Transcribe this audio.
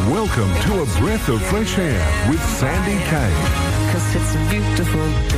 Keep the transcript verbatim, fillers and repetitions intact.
Welcome to A Breath of Fresh Air with Sandy Kay. 'Cause it's a beautiful day.